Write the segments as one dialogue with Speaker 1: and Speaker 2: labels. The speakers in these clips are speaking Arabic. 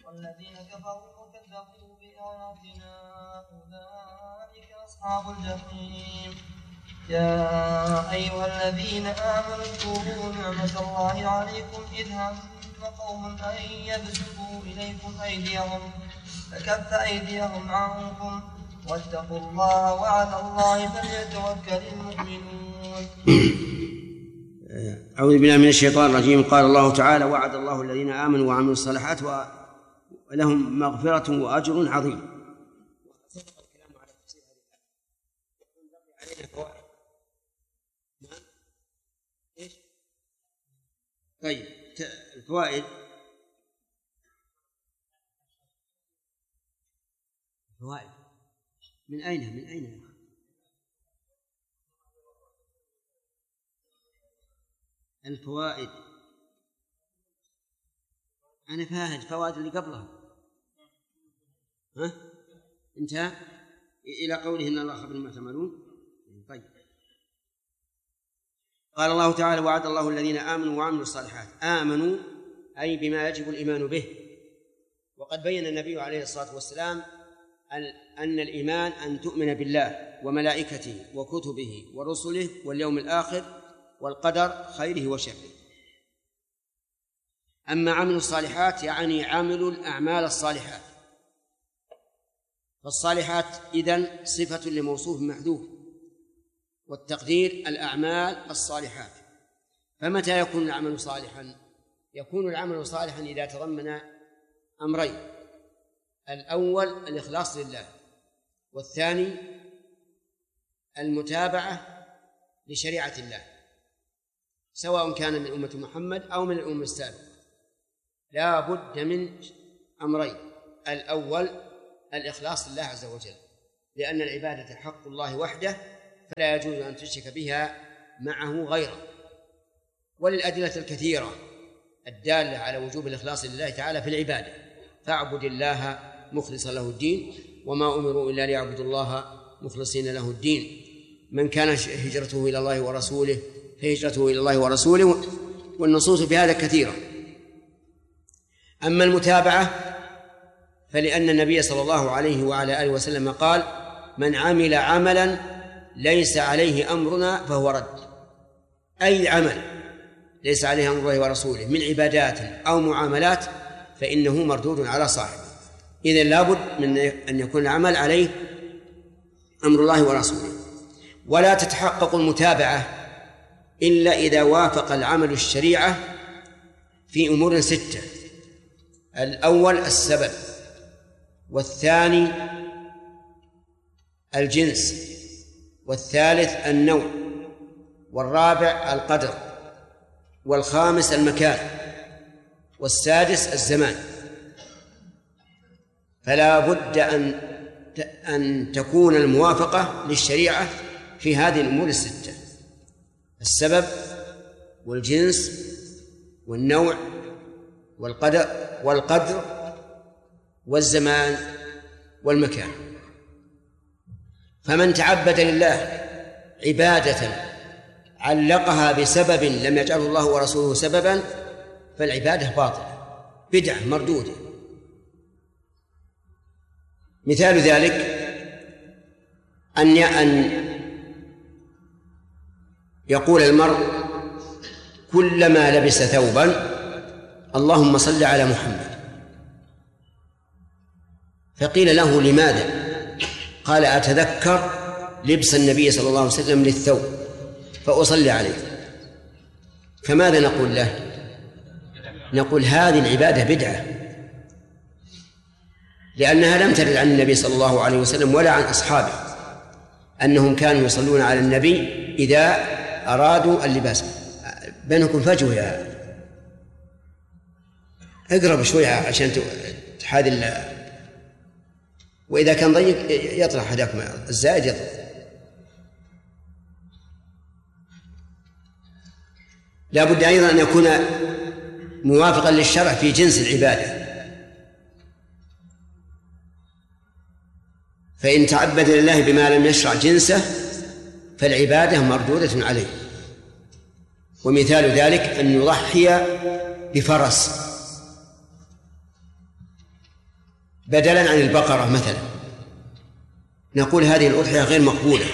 Speaker 1: والذين كفروا وكذبوا بآياتنا أولئك أصحاب الجحيم. يا أيها الذين آمنوا اذكروا نعمة الله عليكم إذ هم قوم أن يبسطوا إليكم أيديهم فكف أيديهم عنكم واتقوا الله وعلى الله فليتوكل المؤمنون.
Speaker 2: أعوذ بالله من الشيطان الرجيم. قال الله تعالى: وعد الله الذين آمنوا وعملوا الصالحات ولهم مغفرة وأجر عظيم. طيب، الفوائد. من أين الفوائد؟ أنا فاهم فوائد اللي قبلها. انتهى إلى قوله إن الله خبير بما تعملون. طيب، قال الله تعالى: وعد الله الذين آمنوا وعملوا الصالحات. آمنوا أي بما يجب الإيمان به. وقد بين النبي عليه الصلاة والسلام أن الإيمان أن تؤمن بالله وملائكته وكتبه ورسله واليوم الآخر والقدر خيره وشره. أما عمل الصالحات يعني عمل الأعمال الصالحات، فالصالحات إذن صفة لموصوف محذوف، والتقدير الأعمال الصالحات. فمتى يكون العمل صالحا؟ يكون العمل صالحا إذا تضمن أمرين: الأول الإخلاص لله، والثاني المتابعة لشريعة الله، سواء كان من أمة محمد أو من الأمة السابقة. لا بد من أمرين: الأول الإخلاص لله عز وجل، لأن العبادة حق الله وحده، فلا يجوز أن تشرك بها معه غيره. وللأدلة الكثيرة الدالة على وجوب الإخلاص لله تعالى في العبادة: فاعبد الله مخلصا له الدين وما أمروا إلا ليعبدوا الله مخلصين له الدين. من كان هجرته إلى الله ورسوله فهجرته إلى الله ورسوله. والنصوص في هذا كثيرة. أما المتابعة فلأن النبي صلى الله عليه وعلى آله وسلم قال: من عمل عملا ليس عليه أمرنا فهو رد. أي عمل ليس عليه أمر الله ورسوله من عبادات أو معاملات فإنه مردود على صاحبه. إذن لابد من أن يكون العمل عليه أمر الله ورسوله. ولا تتحقق المتابعة إلا إذا وافق العمل الشريعة في أمور 6: الأول السبب، والثاني الجنس، والثالث النوع، والرابع القدر، والخامس المكان، والسادس الزمان. فلا بد أن تكون الموافقة للشريعة في هذه الأمور 6: السبب والجنس والنوع والقدر والزمان والمكان. فمن تعبد لله عبادة علقها بسبب لم يجعله الله ورسوله سببا فالعبادة باطلة، بدعة مردودة. مثال ذلك أن يقول المرء كلما لبس ثوبا: اللهم صل على محمد. فقيل له: لماذا؟ قال: أتذكر لبس النبي صلى الله عليه وسلم للثوب فأصلي عليه. فماذا نقول له؟ نقول: هذه العبادة بدعة، لأنها لم ترد عن النبي صلى الله عليه وسلم ولا عن أصحابه أنهم كانوا يصلون على النبي إذا أرادوا اللباس. بينكم فجوة، يا اقرب شوية عشان تحاذي، وإذا كان ضيق يطلع أحدكم الزائد يطلع. لا بد أيضا أن يكون موافقا للشرع في جنس العبادة. فإن تعبد لله بما لم يشرع جنسه فالعبادة مردودة عليه. ومثال ذلك أن يضحي بفرس بدلا عن البقرة مثلا، نقول هذه الأضحية غير مقبولة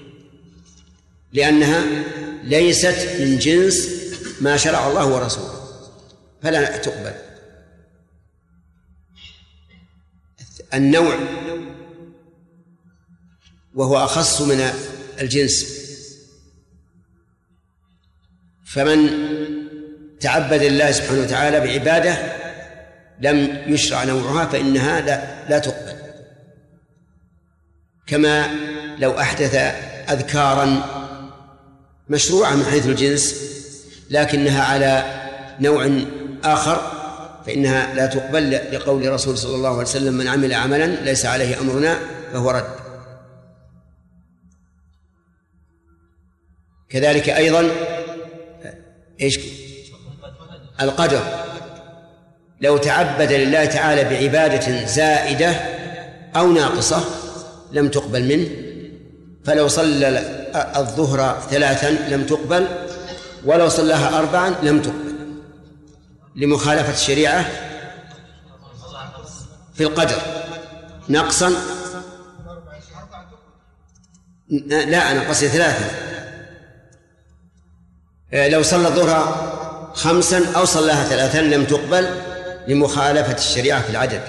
Speaker 2: لأنها ليست من جنس ما شرع الله ورسوله فلا تقبل. النوع وهو أخص من الجنس، فمن تعبد الله سبحانه وتعالى بعبادة لم يشرع نوعها فإنها لا تقبل، كما لو أحدث أذكارا مشروعة من حيث الجنس لكنها على نوع آخر فإنها لا تقبل، لقول رسول صلى الله عليه وسلم: من عمل عملا ليس عليه أمرنا فهو رد. كذلك أيضا القدر، لو تعبد لله تعالى بعبادة زائدة أو ناقصة لم تقبل منه، فلو صلى الظهر 3 لم تقبل، ولو صلاها 4 لم تقبل، لمخالفة الشريعة في القدر نقصا. لا، أنا قصدي 3. لو صلى الظهر 5 أو صلاها 3 لم تقبل لمخالفة الشريعة في العدد.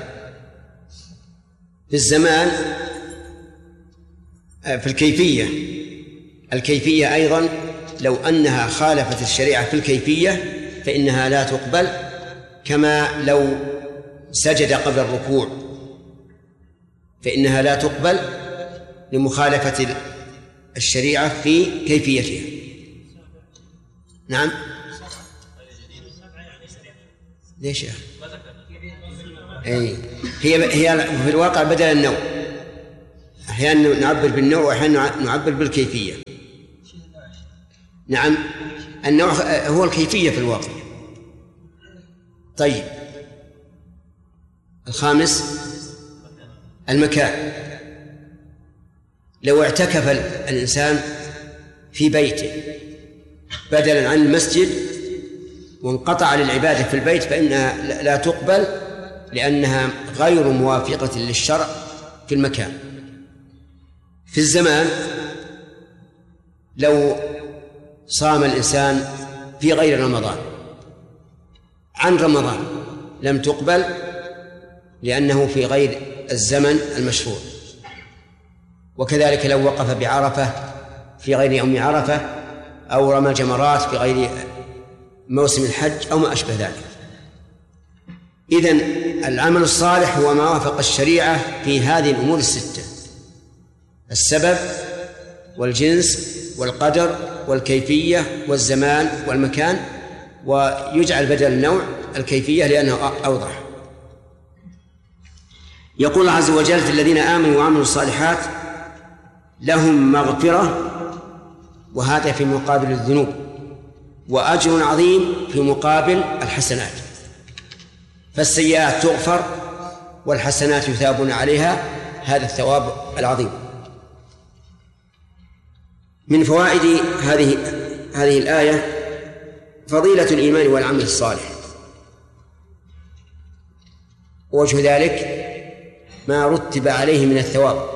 Speaker 2: في الزمان، في الكيفية أيضا لو أنها خالفت الشريعة في الكيفية فإنها لا تقبل، كما لو سجد قبل الركوع فإنها لا تقبل لمخالفة الشريعة في كيفيتها. نعم. ليش يا أخي؟ هي في الواقع بدل النوع، أحيانا نعبر بالنوع وأحيانا نعبر بالكيفية. نعم، النوع هو الكيفية في الواقع. طيب، الخامس المكان. لو اعتكف الإنسان في بيته بدلا عن المسجد وانقطع للعبادة في البيت فإنها لا تقبل لأنها غير موافقة للشرع في المكان. في الزمان، لو صام الإنسان في غير رمضان عن رمضان لم تقبل لأنه في غير الزمن المشروع. وكذلك لو وقف بعرفة في غير يوم عرفة أو رمى جمرات في غير موسم الحج أو ما أشبه ذلك. إذن العمل الصالح هو ما وافق الشريعة في هذه الأمور 6: السبب والجنس والقدر والكيفية والزمان والمكان، ويجعل بدل النوع الكيفية لأنه أوضح. يقول الله عز وجل: في الذين آمنوا وعملوا الصالحات لهم مغفرة، وهذا في مقابل الذنوب، وأجر عظيم في مقابل الحسنات. فالسيئات تغفر والحسنات يثابون عليها هذا الثواب العظيم. من فوائد هذه الآية فضيلة الإيمان والعمل الصالح، ووجه ذلك ما رتب عليه من الثواب،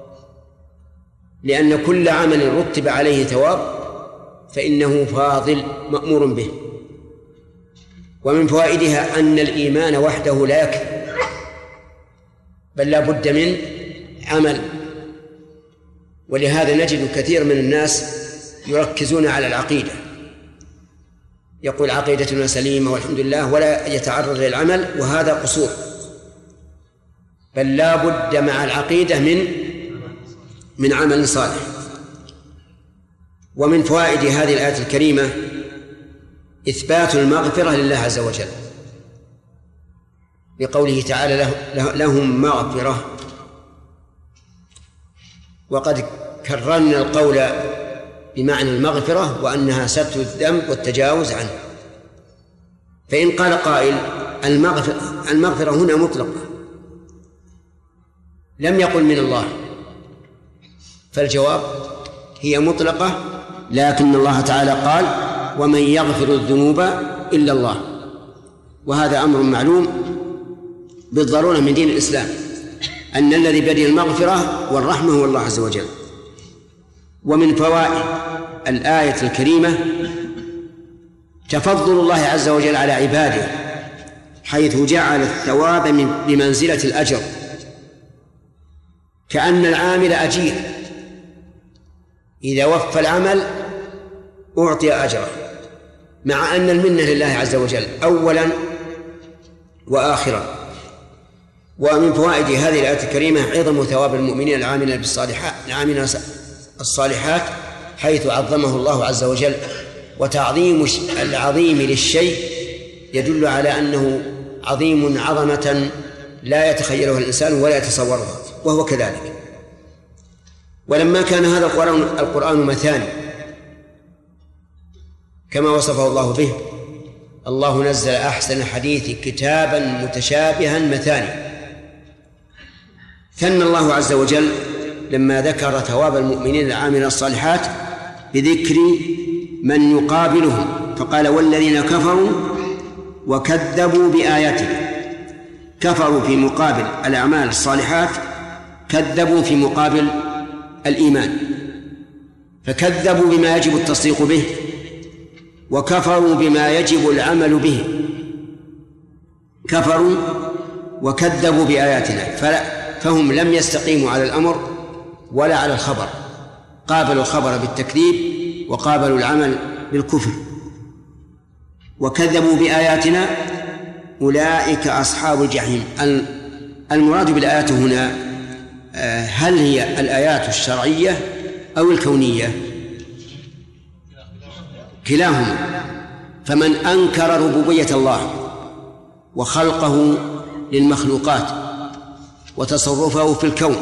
Speaker 2: لأن كل عمل رتب عليه ثواب فإنه فاضل مأمور به. ومن فوائدها أن الإيمان وحده لا يكفي، بل لا بد من عمل. ولهذا نجد كثير من الناس يركزون على العقيدة، يقول عقيدتنا سليمة والحمد لله، ولا يتعرض للعمل، وهذا قصور. بل لا بد مع العقيدة من عمل صالح. ومن فوائد هذه الآية الكريمة إثبات المغفرة لله عز وجل، بقوله تعالى: لهم مغفرة. وقد كررنا القول بمعنى المغفرة وأنها ستر الذنب والتجاوز عنه. فإن قال قائل: المغفرة هنا مطلقة، لم يقل من الله، فالجواب: هي مطلقة، لكن الله تعالى قال: ومن يغفر الذنوب إلا الله، وهذا أمر معلوم بالضرورة من دين الإسلام أن الذي بيده المغفرة والرحمة هو الله عز وجل. ومن فوائد الآية الكريمة تفضل الله عز وجل على عباده، حيث جعل الثواب بمنزلة الأجر، كأن العامل أجير، إذا وفى العمل أعطي أجره، مع أن المنة لله عز وجل أولا وآخرا. ومن فوائد هذه الآية الكريمة عظم ثواب المؤمنين العاملين الصالحات، حيث عظمه الله عز وجل. وتعظيم العظيم للشيء يدل على أنه عظيم عظمة لا يتخيلها الإنسان ولا يتصورها، وهو كذلك. ولما كان هذا القرآن مثاني كما وصفه الله به، الله نزل أحسن الحديث كتابا متشابها مثاني. ثنى الله عز وجل لما ذكر ثواب المؤمنين العاملين الصالحات بذكر من يقابلهم، فقال والذين كفروا وكذبوا بآياتنا. كفروا في مقابل الأعمال الصالحات، كذبوا في مقابل الإيمان، فكذبوا بما يجب التصديق به، وكفروا بما يجب العمل به. كفروا وكذبوا بآياتنا، فهم لم يستقيموا على الأمر ولا على الخبر، قابلوا الخبر بالتكذيب وقابلوا العمل بالكفر. وكذبوا بآياتنا أولئك أصحاب الجحيم. المراد بالآيات هنا هل هي الآيات الشرعية أو الكونية؟ كلاهما. فمن أنكر ربوبية الله وخلقه للمخلوقات وتصرفه في الكون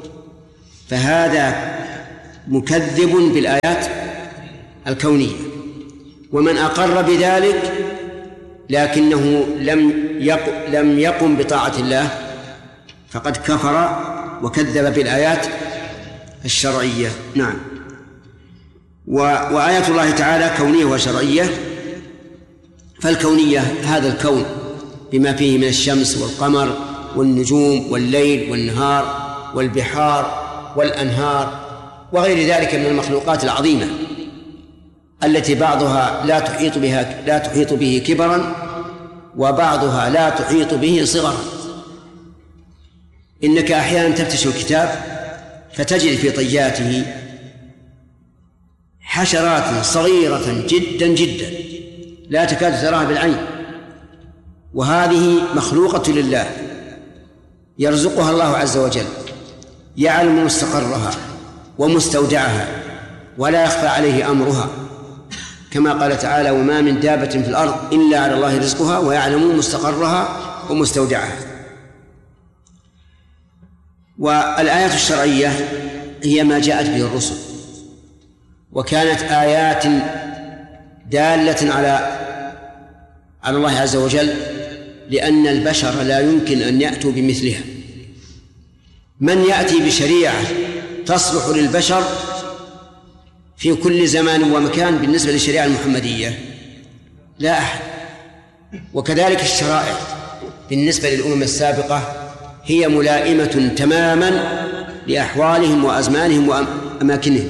Speaker 2: فهذا مكذب بالآيات الكونية. ومن أقر بذلك لكنه لم يقم بطاعة الله فقد كفر وكذب بالآيات الشرعية. نعم. وآيات الله تعالى كونية وشرعية. فالكونية هذا الكون بما فيه من الشمس والقمر والنجوم والليل والنهار والبحار والأنهار وغير ذلك من المخلوقات العظيمة التي بعضها لا تحيط به كبرا وبعضها لا تحيط به صغرا. إنك أحيانا تفتش الكتاب فتجد في طياته حشرات صغيرة جدا جدا لا تكاد تراها بالعين، وهذه مخلوقة لله يرزقها الله عز وجل، يعلم مستقرها ومستودعها ولا يخفى عليه أمرها، كما قال تعالى وما من دابة في الأرض إلا على الله رزقها ويعلم مستقرها ومستودعها. والآيات الشرعية هي ما جاءت به الرسل، وكانت آيات دالة على الله عز وجل، لأن البشر لا يمكن أن يأتوا بمثلها. من يأتي بشريعة تصلح للبشر في كل زمان ومكان بالنسبة للشريعة المحمدية؟ لا أحد. وكذلك الشرائع بالنسبة للأمم السابقة هي ملائمة تماما لأحوالهم وأزمانهم وأماكنهم،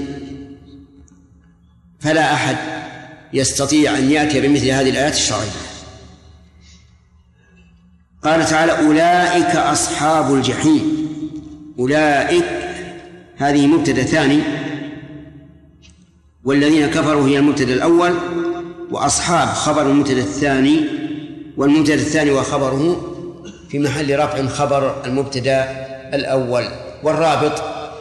Speaker 2: فلا أحد يستطيع أن يأتي بمثل هذه الآيات الشرعية. قال تعالى أولئك أصحاب الجحيم. أولئك هذه مبتدأ ثاني، والذين كفروا هي المبتدأ الأول، وأصحاب خبر المبتدأ الثاني، والمبتدأ الثاني وخبره في محل رفع خبر المبتدأ الأول. والرابط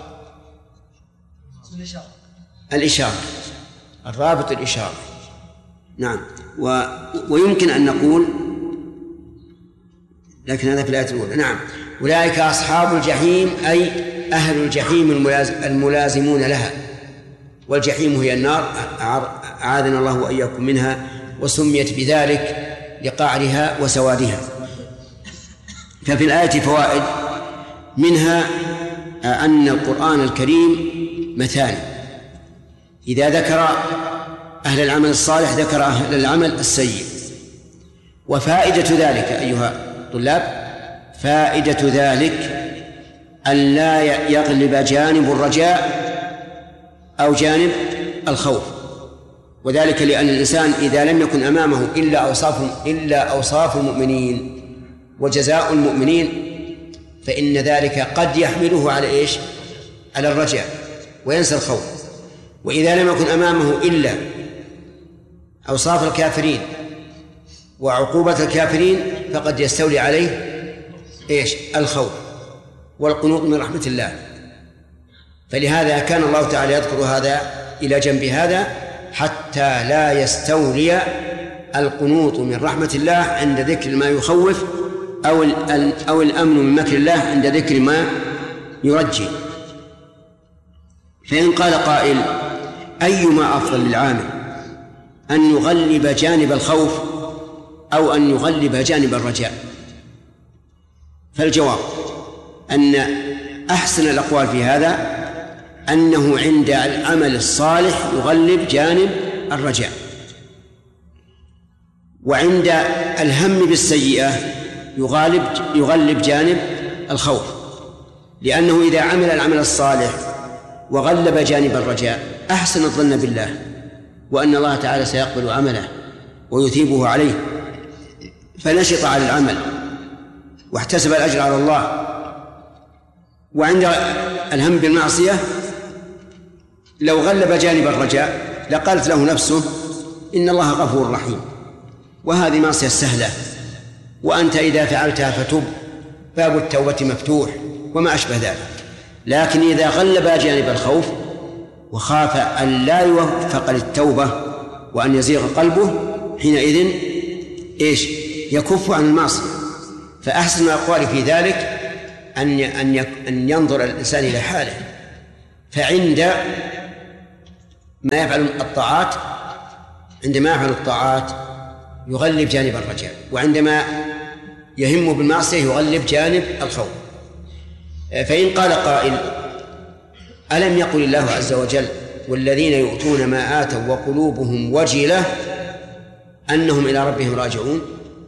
Speaker 2: الإشارة، الرابط الإشارة. نعم. ويمكن أن نقول، لكن هذا في الآية الأولى. نعم. أولئك أصحاب الجحيم أي أهل الجحيم الملازمون لها، والجحيم هي النار أعاذنا الله وإياكم منها، وسميت بذلك لقعرها وسوادها. ففي الآية فوائد، منها أن القرآن الكريم مثاني، إذا ذكر أهل العمل الصالح ذكر أهل العمل السيء. وفائدة ذلك أيها الطلاب، فائدة ذلك أن لا يغلب جانب الرجاء أو جانب الخوف، وذلك لأن الإنسان إذا لم يكن أمامه إلا أوصاف المؤمنين وجزاء المؤمنين فإن ذلك قد يحمله على إيش؟ على الرجاء وينسى الخوف. وإذا لم يكن أمامه إلا أوصاف الكافرين وعقوبة الكافرين فقد يستولي عليه إيش؟ الخوف والقنوط من رحمة الله. فلهذا كان الله تعالى يذكر هذا إلى جنب هذا حتى لا يستولي القنوط من رحمة الله عند ذكر ما يخوف أو الأمن من مكر الله عند ذكر ما يرجي. فإن قال قائل: أيما أفضل للعامل، أن يغلب جانب الخوف أو أن يغلب جانب الرجاء؟ فالجواب أن أحسن الأقوال في هذا أنه عند العمل الصالح يغلب جانب الرجاء، وعند الهم بالسيئة يغلب جانب الخوف، لأنه إذا عمل العمل الصالح وغلب جانب الرجاء أحسن الظن بالله وأن الله تعالى سيقبل عمله ويثيبه عليه، فنشط على العمل واحتسب الأجر على الله. وعند الهم بالمعصية لو غلب جانب الرجاء لقالت له نفسه: إن الله غفور رحيم، وهذه معصية سهلة، وأنت إذا فعلتها فتب، باب التوبة مفتوح، وما أشبه ذلك. لكن إذا غلب جانب الخوف وخاف أن لا يوفق للتوبة وأن يزيغ قلبه، حينئذ إيش؟ يكف عن المعصية. فأحسن الأقوال في ذلك أن ينظر الإنسان إلى حاله، فعند ما يفعل الطاعات يغلب جانب الرجاء، وعندما يهم بالمعصية يغلب جانب الخوف. فإن قال قائل: ألم يقل الله عز وجل: والذين يؤتون ما آتوا وقلوبهم وجلة أنهم إلى ربهم راجعون؟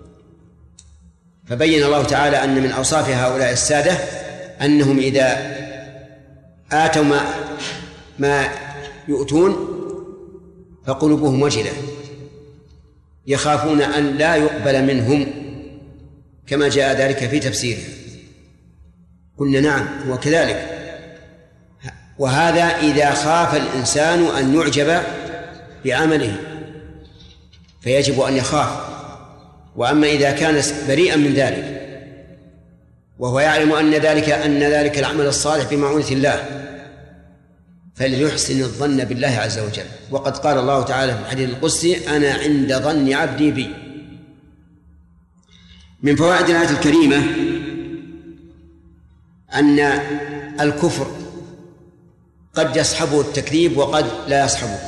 Speaker 2: فبين الله تعالى أن من أوصاف هؤلاء السادة أنهم إذا آتوا ما يؤتون فقلوبهم وجلة، يخافون أن لا يقبل منهم، كما جاء ذلك في تفسيره. قلنا نعم، هو كذلك. وهذا إذا خاف الإنسان أن يعجب بعمله فيجب أن يخاف. وأما إذا كان بريئا من ذلك وهو يعلم أن ذلك العمل الصالح بمعونة الله فليحسن الظن بالله عز وجل. وقد قال الله تعالى في الحديث القدسي: أنا عند ظن عبدي بي. من فوائد الآية الكريمة أن الكفر قد يصحبه التكذيب وقد لا يصحبه،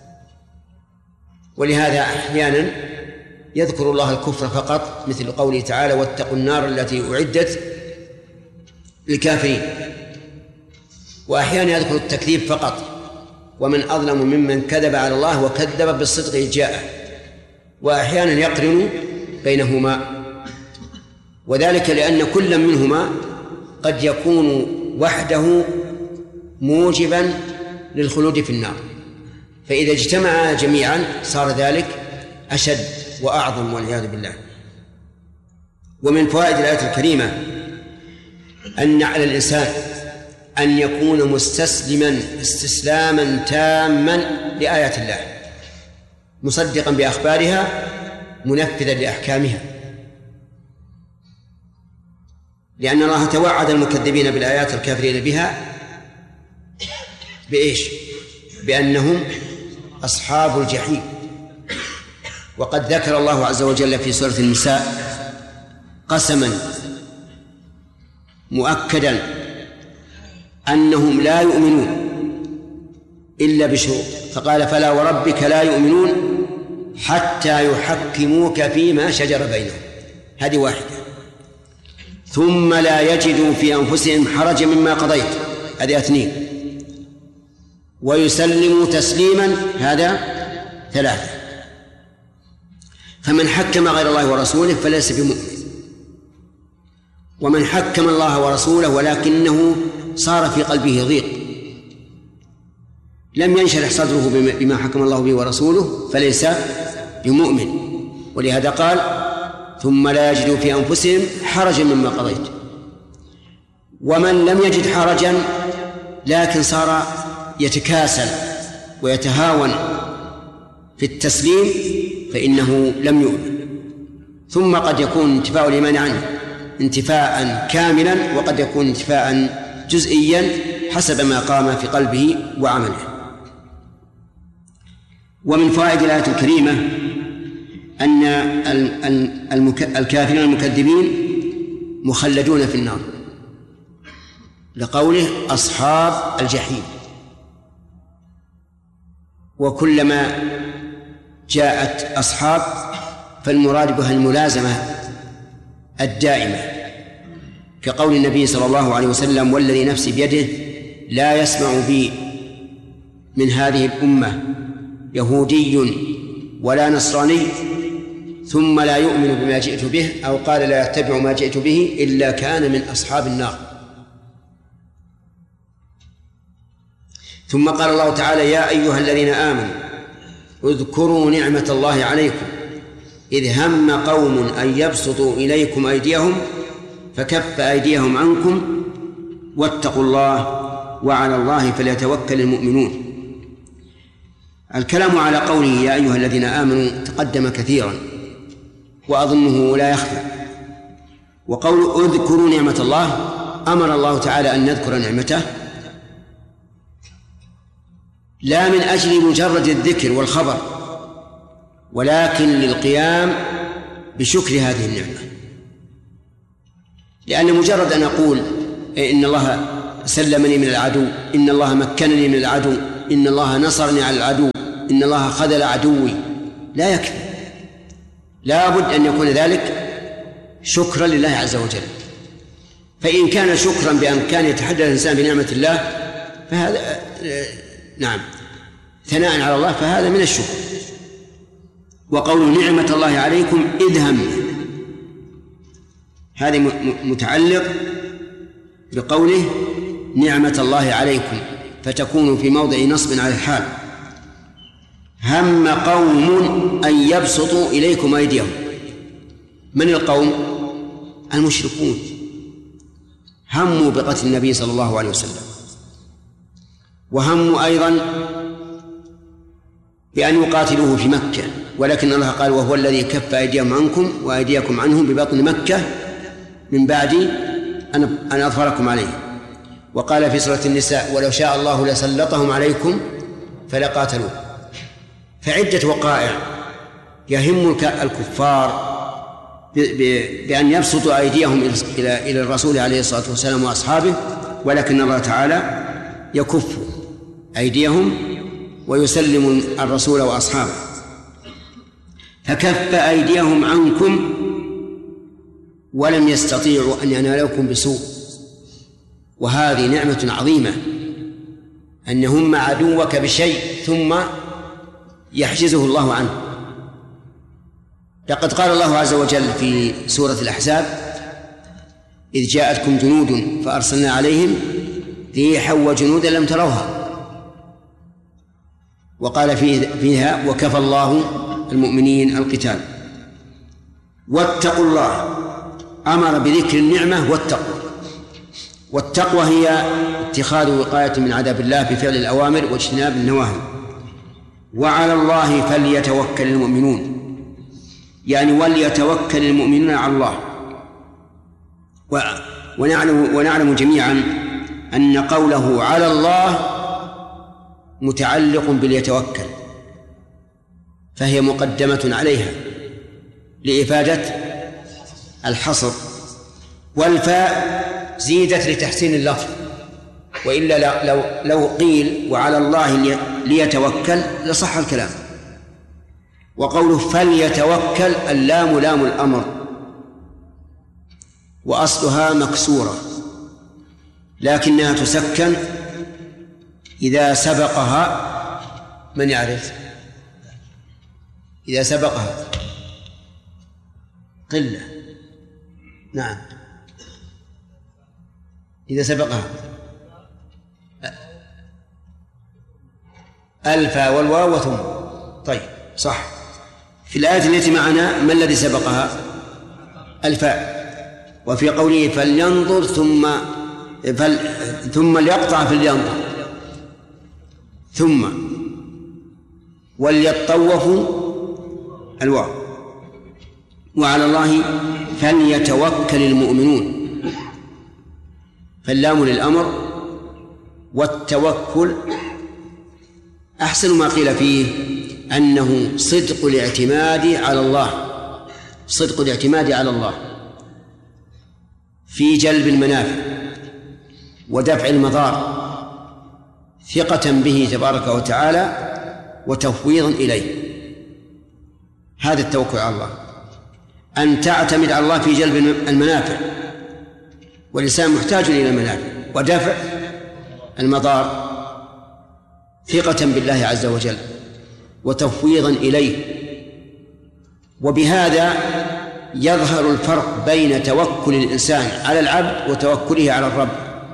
Speaker 2: ولهذا أحيانا يذكر الله الكفر فقط، مثل قوله تعالى: واتقوا النار التي أعدت للكافرين. وأحيانا يذكر التكذيب فقط: ومن أظلم ممن كذب على الله وكذب بالصدق إذ جاءه. وأحيانا يقرن بينهما، وذلك لأن كل منهما قد يكون وحده موجبا للخلود في النار، فإذا اجتمعا جميعا صار ذلك أشد وأعظم والعياذ بالله. ومن فوائد الآية الكريمة أن على الإنسان أن يكون مستسلما استسلاما تاما لآيات الله، مصدقا بأخبارها، منفذا لأحكامها، لأن الله توعد المكذبين بالآيات الكافرين بها بإيش؟ بأنهم أصحاب الجحيم. وقد ذكر الله عز وجل في سورة النساء قسما مؤكدا أنهم لا يؤمنون إلا بشروط، فقال: فلا وربك لا يؤمنون حتى يحكموك فيما شجر بينهم. هذه واحدة. ثم لا يجدوا في أنفسهم حرجا مما قضيت، هذه اثنين. ويسلموا تسليما، هذا ثلاثة. فمن حكم غير الله ورسوله فليس بمؤمن. ومن حكم الله ورسوله ولكنه صار في قلبه ضيق، لم ينشرح صدره بما حكم الله به ورسوله، فليس بمؤمن. ولهذا قال ثم لا يجدوا في أنفسهم حرجا مما قضيت. ومن لم يجد حرجا لكن صار يتكاسل ويتهاون في التسليم فإنه لم يؤمن. ثم قد يكون انتفاء الإيمان عنه انتفاء كاملا، وقد يكون انتفاء جزئيا حسب ما قام في قلبه وعمله. ومن فوائد الآية الكريمة أن الكافرين المكذبين مخلدون في النار، لقوله أصحاب الجحيم. وكلما جاءت أصحاب فالمراد بها الملازمة الدائمة، كقول النبي صلى الله عليه وسلم والذي نفسي بيده لا يسمع بي من هذه الأمة يهودي ولا نصراني ثم لا يؤمن بما جئت به، أو قال لا يتبع ما جئت به إلا كان من أصحاب النار. ثم قال الله تعالى يا أيها الذين آمنوا اذكروا نعمة الله عليكم إذ هم قوم أن يبسطوا إليكم أيديهم فكف أيديهم عنكم واتقوا الله وعلى الله فليتوكل المؤمنون. الكلام على قوله يا أيها الذين آمنوا تقدم كثيرا وأظنه لا يخفى. وقول اذكروا نعمة الله أمر الله تعالى أن نذكر نعمته لا من أجل مجرد الذكر والخبر، ولكن للقيام بشكر هذه النعمة. لأن مجرد أن أقول إن الله سلمني من العدو، إن الله مكنني من العدو، إن الله نصرني على العدو، إن الله خذل عدوي، لا يكفي، لا بد أن يكون ذلك شكرا لله عز وجل. فإن كان شكرا بأن كان يتحدث الإنسان بنعمة الله فهذا نعم ثناء على الله فهذا من الشكر. وقول نعمة الله عليكم إذ هم، هذا متعلق بقوله نعمة الله عليكم، فتكون في موضع نصب على الحال. هم قوم أن يبسطوا إليكم أيديهم. من القوم؟ المشركون هموا بقتل النبي صلى الله عليه وسلم، وهموا أيضا بأن يقاتلوه في مكة، ولكن الله قال وهو الذي كف أيديهم عنكم وأيديكم عنهم ببطن مكة من بعد أن أظفركم عليه. وقال في سورة النساء ولو شاء الله لسلطهم عليكم فلقاتلوه. فعدة وقائع يهم الكفار بأن يبسطوا أيديهم إلى الرسول عليه الصلاة والسلام وأصحابه، ولكن الله تعالى يكف أيديهم ويسلم الرسول وأصحابه. فكف أيديهم عنكم ولم يستطيعوا أن ينالوكم بسوء، وهذه نعمة عظيمة أن يهم عدوك بشيء ثم يحجزه الله عنه. لقد قال الله عز وجل في سورة الأحزاب إذ جاءتكم جنود فأرسلنا عليهم ريحا وجنودا لم تروها، وقال فيها وكفى الله المؤمنين القتال. واتقوا الله أمر بذكر النعمة والتقوى، والتقوى هي اتخاذ وقاية من عذاب الله بفعل الأوامر واجتناب النواهي. وعلى الله فليتوكل المؤمنون، يعني وليتوكل المؤمنون على الله. ونعلم جميعا أن قوله على الله متعلق باليتوكل، فهي مقدمة عليها لإفادة الحصر، والفاء زيدت لتحسين اللفظ، وإلا لو قيل وعلى الله ليتوكل لصح الكلام. وقوله فليتوكل اللام لام الأمر، وأصلها مكسورة لكنها تسكن إذا سبقها من يعرف؟ إذا سبقها قلة. نعم إذا سبقها الفاء والواو وثم. طيب صح. في الآية التي معنا ما الذي سبقها؟ الفاء. وفي قوله فلينظر ثم ليقطع فلينظر ثم وليطوفوا الواو. وعلى الله فليتوكل المؤمنون. فاللام للأمر، والتوكل أحسن ما قيل فيه أنه صدق الاعتماد على الله، صدق الاعتماد على الله في جلب المنافع ودفع المضار، ثقة به تبارك وتعالى وتفويضا إليه. هذا التوكل على الله، أن تعتمد على الله في جلب المنافع، والإنسان محتاج إلى المنافع ودفع المضار، ثقة بالله عز وجل وتفويضا إليه. وبهذا يظهر الفرق بين توكل الإنسان على العبد وتوكله على الرب.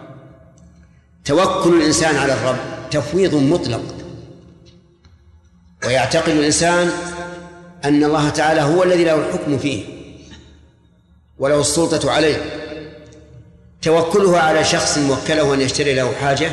Speaker 2: توكل الإنسان على الرب تفويض مطلق، ويعتقد الإنسان أن الله تعالى هو الذي له الحكم فيه وله السلطة عليه. توكله على شخص وكله أن يشتري له حاجة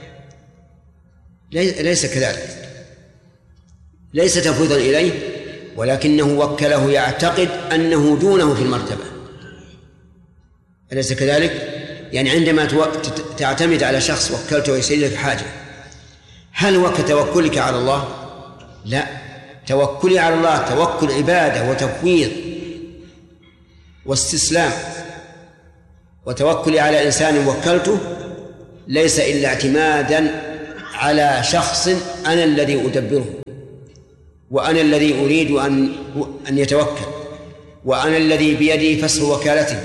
Speaker 2: ليس كذلك، ليس تفويضا إليه، ولكنه وكله يعتقد أنه دونه في المرتبة. أليس كذلك؟ يعني عندما تعتمد على شخص وكلته يشتري لك حاجة، هل هو كتوكلك على الله؟ لا، توكلي على الله توكل عبادة وتفويض واستسلام. وتوكلي على إنسان وكلته ليس إلا اعتمادا على شخص أنا الذي أدبره، وأنا الذي أريد أن يتوكل، وأنا الذي بيدي فسخ وكالته.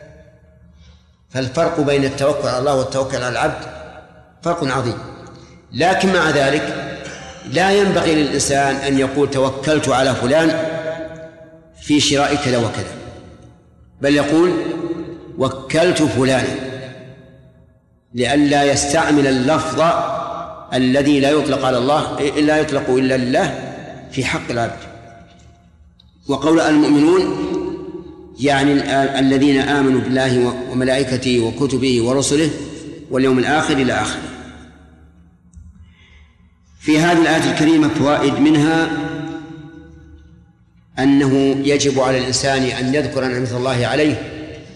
Speaker 2: فالفرق بين التوكل على الله والتوكل على العبد فرق عظيم. لكن مع ذلك لا ينبغي للإنسان أن يقول توكلت على فلان في شراء كذا وكذا، بل يقول وكلت فلانا، لئلا يستعمل اللفظ الذي لا يطلق على الله، لا يطلق إلا لله في حق العبد. وقول المؤمنون يعني الذين آمنوا بالله وملائكته وكتبه ورسله واليوم الآخر إلى آخره. في هذه الآية الكريمة فوائد، منها أنه يجب على الإنسان أن يذكر نعمة الله عليه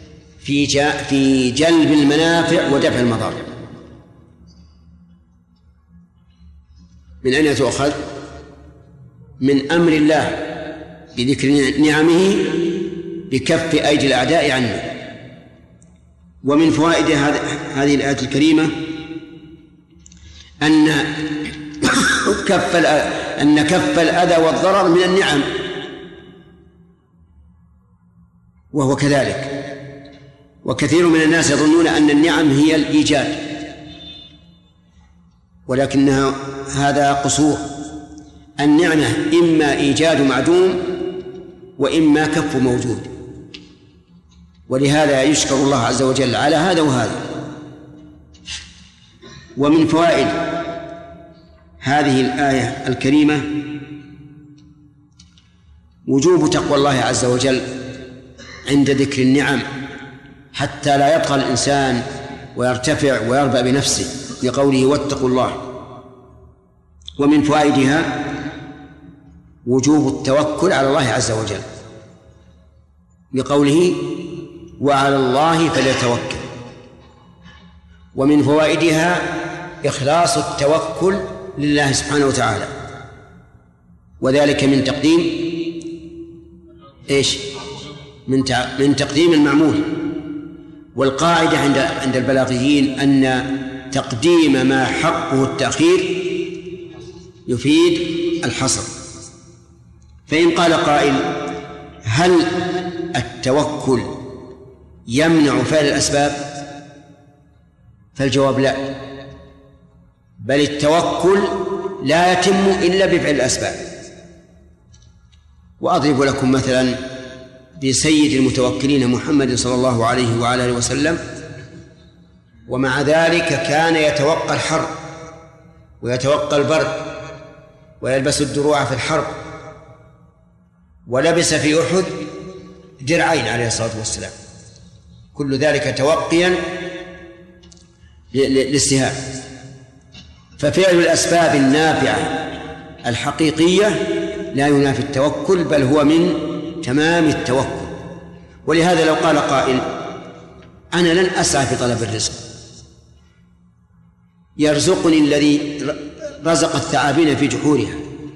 Speaker 2: في جلب المنافع ودفع المضار. من أين تؤخذ؟ من أمر الله بذكر نعمه بكف أيدي الأعداء عنه. ومن فوائد هذه الآية الكريمة أن كف الأذى والضرر من النعم، وهو كذلك. وكثير من الناس يظنون أن النعم هي الإيجاد، ولكنها هذا قصور. النعمة إما إيجاد معدوم وإما كف موجود، ولهذا يشكر الله عز وجل على هذا وهذا. ومن فوائد هذه الآية الكريمة وجوب تقوى الله عز وجل عند ذكر النعم، حتى لا يطغى الإنسان ويرتفع ويربأ بنفسه، لقوله واتقوا الله. ومن فوائدها وجوب التوكل على الله عز وجل، لقوله وعلى الله فليتوكل. ومن فوائدها إخلاص التوكل لله سبحانه وتعالى، وذلك من تقديم من تقديم المعمول. والقاعدة عند البلاغيين أن تقديم ما حقه التأخير يفيد الحصر. فإن قال قائل هل التوكل يمنع فعل الأسباب؟ فالجواب لا، بل التوكل لا يتم إلا بفعل الأسباب. وأضرب لكم مثلا بسيد المتوكلين محمد صلى الله عليه وعلى آله وسلم، ومع ذلك كان يتوقى الحر ويتوقى البرد ويلبس الدروع في الحرب، ولبس في أحد درعين عليه الصلاة والسلام، كل ذلك توقيا للسهام. ففعل الأسباب النافعة الحقيقية لا ينافي التوكل، بل هو من تمام التوكل. ولهذا لو قال قائل: أنا لن أسعى في طلب الرزق، يرزقني الذي رزق الثعابين في جحورها،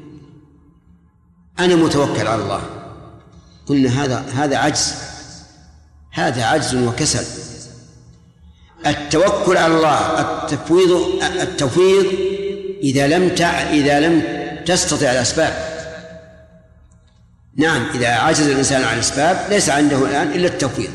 Speaker 2: أنا متوكل على الله، قلنا هذا عجز وكسل. التوكل على الله التفويض إذا لم تستطع الأسباب. نعم، إذا عجز الإنسان عن الأسباب ليس عنده الآن إلا التفويض.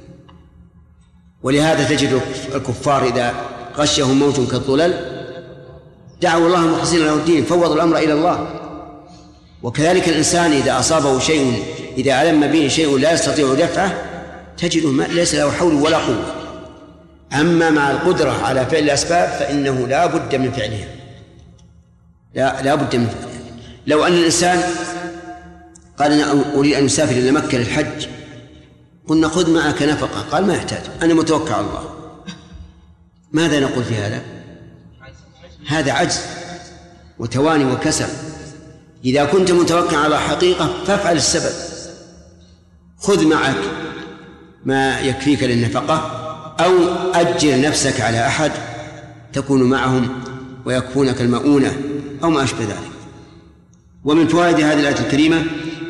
Speaker 2: ولهذا تجد الكفار إذا غشهم موج كالظلل دعوا الله مخلصين له الدين، فوضوا الأمر إلى الله. وكذلك الإنسان إذا أصابه شيء، إذا ألم به شيء لا يستطيع دفعه، تجده ليس له حول ولا قوة. أما مع القدرة على فعل الأسباب فإنه لا بد من فعلها، لا بد من فعلها. لو أن الإنسان قال: أنا أريد أن أسافر إلى مكة للحج، قلنا: خذ معك نفقة، قال: ما يحتاج، أنا متوكل على الله. ماذا نقول في هذا؟ هذا عجز وتواني وكسل. إذا كنت متوكل على حقيقة فافعل السبب، خذ معك ما يكفيك للنفقة، أو أجر نفسك على أحد تكون معهم ويكفونك المؤونة أو ما أشبه ذلك. ومن فوائد هذه الآية الكريمة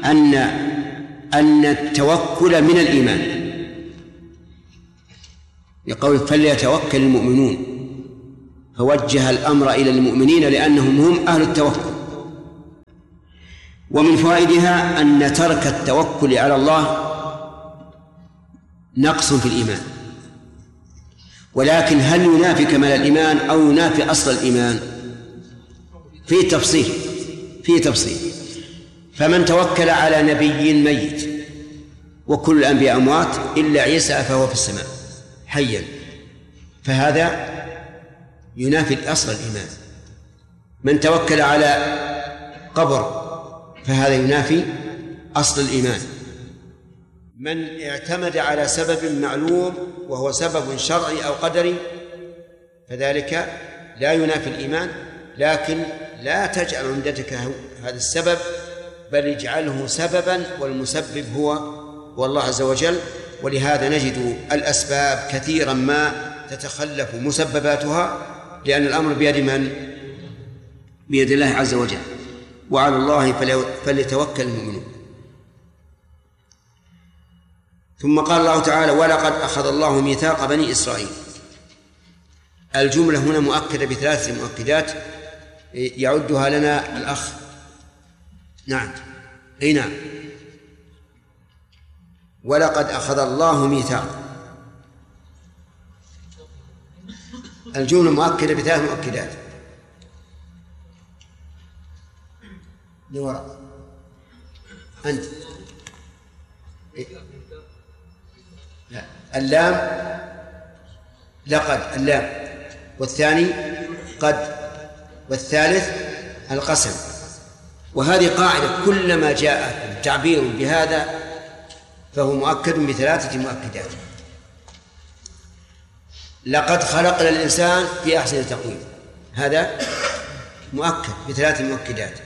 Speaker 2: أن التوكل من الإيمان، يقول: فليتوكل المؤمنون، فوجه الأمر إلى المؤمنين لأنهم هم أهل التوكل. ومن فوائدها أن ترك التوكل على الله نقص في الإيمان، ولكن هل ينافي كمال الإيمان أو ينافي أصل الإيمان؟ فيه تفصيل. فمن توكل على نبي ميت، وكل الأنبياء أموات إلا عيسى فهو في السماء حيا، فهذا ينافي أصل الإيمان. من توكل على قبر فهذا ينافي أصل الإيمان. من اعتمد على سبب معلوم وهو سبب شرعي أو قدري فذلك لا ينافي الإيمان، لكن لا تجعل عمدتك هذا السبب، بل اجعله سببا والمسبب هو الله عز وجل. ولهذا نجد الأسباب كثيرا ما تتخلف مسبباتها، لأن الأمر بيد من؟ بيد الله عز وجل، وعلى الله فليتوكل المؤمنون. ثم قال الله تعالى: ولقد أخذ الله ميثاق بني إسرائيل. الجملة هنا مؤكدة بثلاث مؤكدات يعدها لنا الأخ. نعم، أي نعم، ولقد أخذ الله ميثاق. الجملة مؤكدة بثلاث مؤكدات. لوراء أنت لا. اللام لقد، اللام، والثاني قد، والثالث القسم. وهذه قاعدة، كلما جاء تعبير بهذا فهو مؤكد بثلاثة مؤكدات. لقد خلقنا الإنسان في أحسن تقويم، هذا مؤكد بثلاث مؤكدات.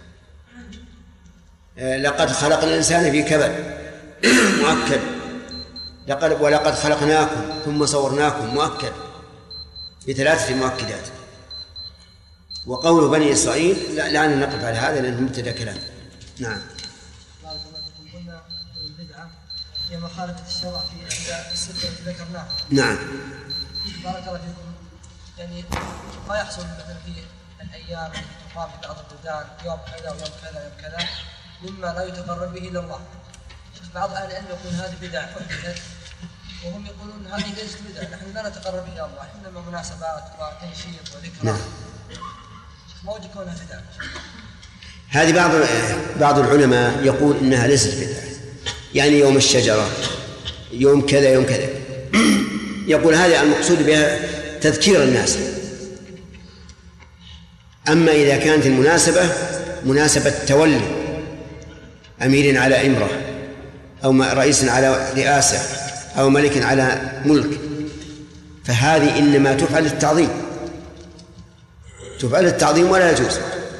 Speaker 2: لقد خلقنا الإنسان في كبد، مؤكد. ولقد خلقناكم ثم صورناكم، مؤكد بثلاثة مؤكدات. وقول بني إسرائيل لا نقف على هذا لأنه مبتدأ كلام. نعم.
Speaker 1: قلنا البدعة هي مخالفة الشرع في إحدى الستة التي ذكرناها.
Speaker 2: نعم.
Speaker 1: بارك الله فيكم. يعني ما يحصل مثلا في الأيام التي تقام في بعض البلدان يوم كذا ويوم كذا ويوم كذا مما لا يتقرب به إلى الله. بعض أهل العلم يقول هذه بدع أحدثت، وهم يقولون هذه ليست بدع، نحن لا نتقرب إلى الله، إنما مناسبات وتنشيط وذكرى.
Speaker 2: نعم.
Speaker 1: ما وجه كونها بدع؟
Speaker 2: هذه بعض العلماء يقول إنها ليست بدعة، يعني يوم الشجرة، يوم كذا يوم كذا، يقول هذا المقصود بها تذكير الناس. أما إذا كانت المناسبة مناسبة تولي أمير على إمرة أو رئيس على رئاسة أو ملك على ملك، فهذه إنما تفعل للتعظيم، تفعل للتعظيم ولا يجوز،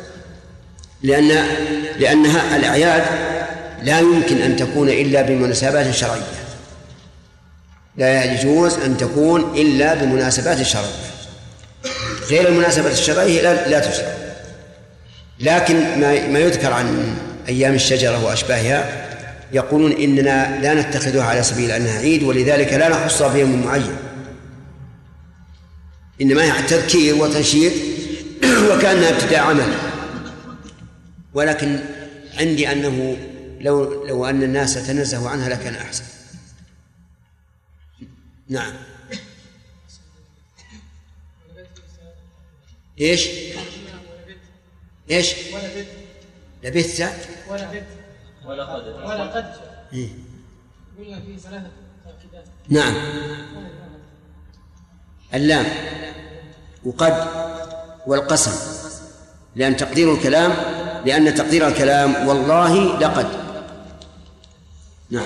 Speaker 2: لأنها الأعياد لا يمكن أن تكون إلا بمناسبات شرعية، لا يجوز أن تكون إلا بمناسبات شرعية، غير المناسبات الشرعية لا تشرع. لكن ما يذكر عن أيام الشجرة وأشباهها يقولون إننا لا نتخذها على سبيل أنها عيد، ولذلك لا نخصها بيوم معين، إنما هي تذكير وتنشيط وكأنها ابتداء عمل. ولكن عندي أنه لو أن الناس تنزهوا عنها لكان أحسن. نعم. إيش لبثت
Speaker 3: ولقد
Speaker 2: إيه؟
Speaker 3: قلنا فيه 3 تأكيدات.
Speaker 2: نعم، اللام وقد والقسم، لأن تقدير الكلام والله لقد. نعم.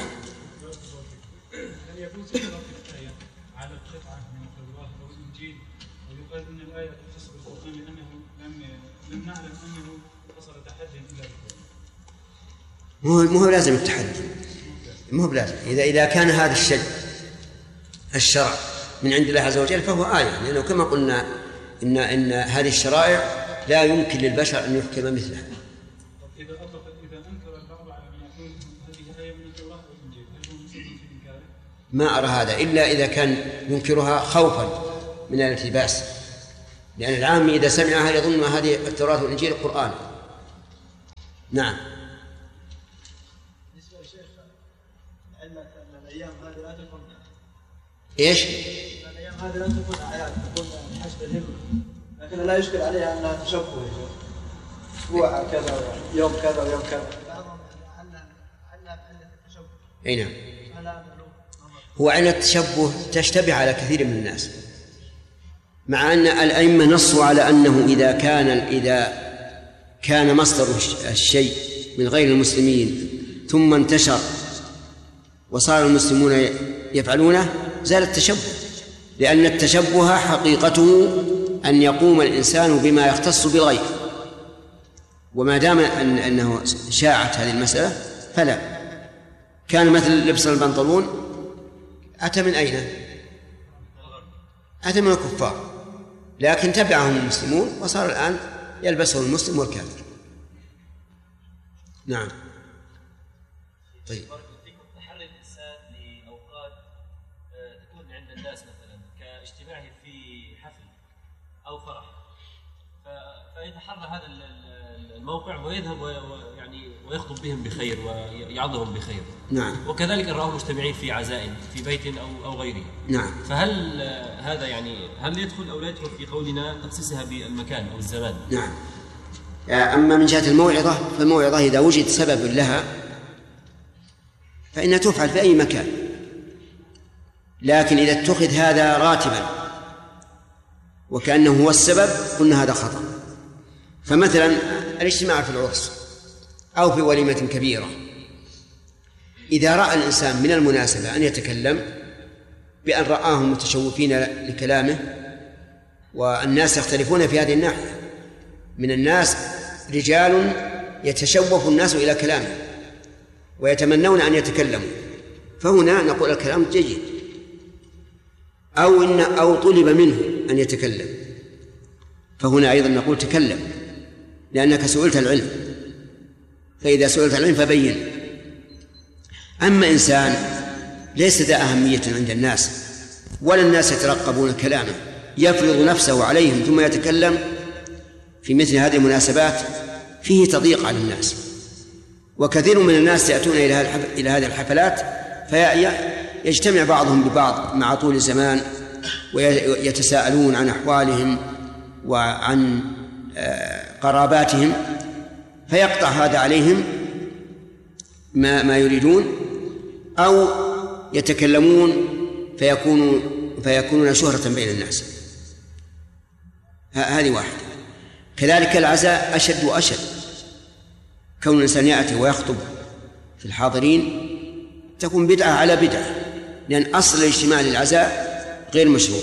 Speaker 4: هل يكون سبب الآية على قطعة من التوراة أو الإنجيل ويقال أن الآية تختص بالقرآن لأنه لم نعلم أنه حصل تحدي إلى القرآن؟
Speaker 2: مو لازم التحدي، مو بلازم. إذا كان هذا الشيء الشرع من عند الله عز وجل فهو آية، لأنه كما قلنا إن هذه الشرائع لا يمكن للبشر أن يحكم مثلها.
Speaker 4: إذا أنكر البعض على من يقول هذه آية من التوراة والإنجيل هل هو مسلم في إنكاره؟
Speaker 2: ما أرى هذا إلا إذا كان ينكرها خوفا من الالتباس، لأن العام إذا سمعها يظن هذه التوراة والإنجيل القرآن. نعم.
Speaker 5: بالنسبة للشيخ علمك أن الأيام هذه لا تكون
Speaker 2: إيش؟
Speaker 5: الأيام هذه لا تكون أعياد، تكون حسب الهمة، لكن لا يشكل عليها أنها تشبه، أسبوع كذا يوم كذا ويوم كذا، بعضهم علّها بعلة التشبه.
Speaker 2: أي نعم. هو علة التشبه تشتبه على كثير من الناس، مع أن الأئمة نصوا على أنه إذا كان مصدر الشيء من غير المسلمين ثم انتشر وصار المسلمون يفعلونه زال التشبه، لأن التشبه حقيقته أن يقوم الإنسان بما يختص بالغير، وما دام أنه شاعت هذه المسألة فلا. كان مثل لبس البنطلون أتى من أين؟ أتى من الكفار، لكن تبعهم المسلمون وصار الآن يلبسه المسلم والكافر. نعم. طيب.
Speaker 6: تحري الإنسان لأوقات تكون عند الناس مثلا كاجتماعه في حفل أو فرح، فيتحرى هذا الموقع ويذهب ويخطب بهم بخير ويعظهم بخير.
Speaker 2: نعم.
Speaker 6: وكذلك رأوا مجتمعين في عزائم في بيت أو غيره.
Speaker 2: نعم.
Speaker 6: فهل هذا هل يدخل أو لا يدخل في قولنا تخصيصها بالمكان أو الزمان؟
Speaker 2: نعم. أما من جهة الموعظة فالموعظة إذا وجد سبب لها فإنها تفعل في أي مكان، لكن إذا اتخذ هذا راتبا وكأنه هو السبب قلنا هذا خطأ. فمثلا الاجتماع في العرس أو في وليمة كبيرة، إذا رأى الإنسان من المناسبة أن يتكلم بأن رآهم متشوفين لكلامه، والناس يختلفون في هذه الناحية، من الناس رجال يتشوف الناس إلى كلامه ويتمنون أن يتكلموا، فهنا نقول الكلام جيد، أو طلب منه أن يتكلم، فهنا أيضا نقول تكلم لأنك سئلت العلم، فإذا سئلت العلم فبين. أما إنسان ليس ذا أهمية عند الناس ولا الناس يترقبون كلامه يفرض نفسه عليهم ثم يتكلم في مثل هذه المناسبات فيه تضييق على الناس. وكثير من الناس يأتون إلى هذه الحفلات فيجتمع بعضهم ببعض مع طول الزمان ويتساءلون عن أحوالهم وعن قراباتهم، فيقطع هذا عليهم ما يريدون، أو يتكلمون فيكونون شهرة بين الناس. هذه واحدة. كذلك العزاء أشد وأشد، كون الإنسان يأتي ويخطب في الحاضرين تكون بدعة على بدعة، لأن أصل الاجتماع للعزاء غير مشروع،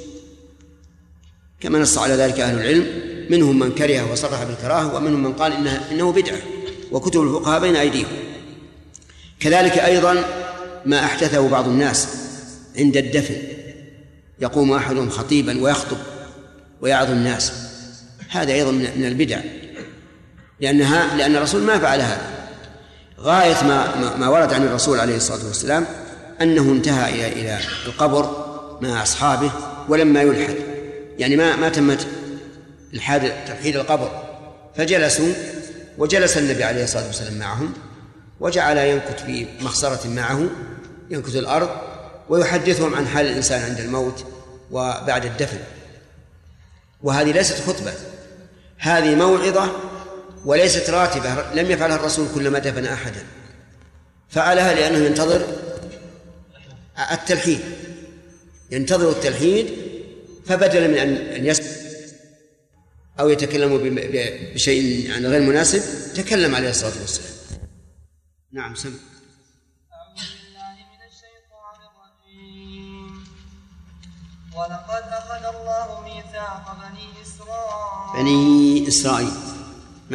Speaker 2: كما نص على ذلك أهل العلم، منهم من كره وصرح بالكراهة، ومنهم من قال إنه بدعة، وكتب الفقهاء بين أيديهم. كذلك أيضا ما أحدثه بعض الناس عند الدفن، يقوم أحدهم خطيبا ويخطب ويعظ الناس، هذا أيضا من البدع، لأن الرسول ما فعل هذا. غاية ما ورد عن الرسول عليه الصلاة والسلام أنه انتهى إلى القبر مع أصحابه ولما يلحد، يعني ما تمت تلحيد القبر، فجلسوا وجلس النبي عليه الصلاة والسلام معهم، وجعل ينكت في مخصرة معه، ينكت الأرض ويحدثهم عن حال الإنسان عند الموت وبعد الدفن. وهذه ليست خطبة، هذه موعظة وليست راتبة، لم يفعلها الرسول كلما دفن أحدا، فعلها لأنه ينتظر التلحيد، ينتظر التلحيد، فبدلا من أن يسكت أو يتكلم بشيء يعني غير مناسب تكلم عليه الصلاة والسلام. نعم سمع.
Speaker 1: أعوذ بالله من الشيطان الرجيم. ولقد أخذ الله ميثاق بني إسرائيل